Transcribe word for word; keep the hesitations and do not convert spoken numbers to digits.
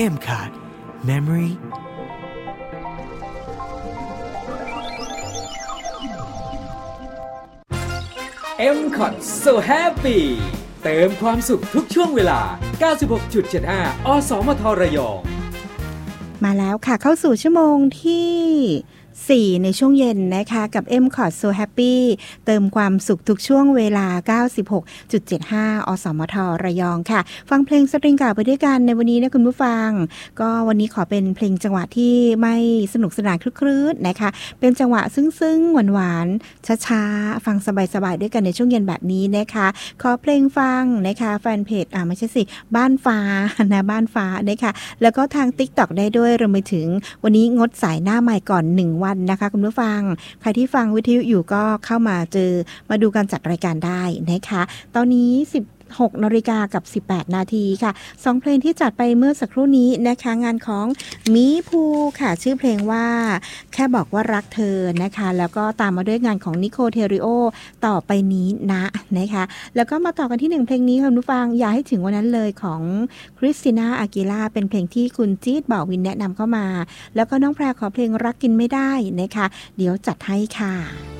เอ็ม ซี เอ ที Memory เอ็ม ซี เอ ที So Happy เติมความสุขทุกช่วงเวลา เก้าสิบหกจุดเจ็ดห้า อสมทระยองมาแล้วค่ะเข้าสู่ชั่วโมงที่สี่ในช่วงเย็นนะคะกับ เอ็ม ซี เอ ที So Happy เติมความสุขทุกช่วงเวลา เก้าสิบหกจุดเจ็ดห้า อสมทระยองค่ะฟังเพลงสตริงเก่าไปด้วยกันในวันนี้นะคุณผู้ฟังก็วันนี้ขอเป็นเพลงจังหวะที่ไม่สนุกสนานคลึ้นๆนะคะเป็นจังหวะซึ้งๆหวานๆช้าๆฟังสบายๆด้วยกันในช่วงเย็นแบบนี้นะคะขอเพลงฟังนะคะแฟนเพจอ่าไม่ใช่สิบ้านฟ้านะบ้านฟ้านะคะแล้วก็ทาง TikTok ได้ด้วยรวมไปถึงวันนี้งดสายหน้าใหม่ก่อนหนึ่งวันนะคะคุณผู้ฟังใครที่ฟังวิทยุอยู่ก็เข้ามาเจอมาดูการจัดรายการได้นะคะตอนนี้สิบหกนาฬิกากับสิบแปดนาทีค่ะสองเพลงที่จัดไปเมื่อสักครู่นี้นะคะงานของมีภูค่ะชื่อเพลงว่าแค่บอกว่ารักเธอนะคะแล้วก็ตามมาด้วยงานของนิโคเทริโอต่อไปนี้นะนะคะแล้วก็มาต่อกันที่หนึ่งเพลงนี้ค่ะคุณผู้ฟังอย่าให้ถึงวันนั้นเลยของคริสติน่าอากิล่าเป็นเพลงที่คุณจี๊ดบ่าววินแนะนำเข้ามาแล้วก็น้องแพรขอเพลงรักกินไม่ได้นะคะเดี๋ยวจัดให้ค่ะ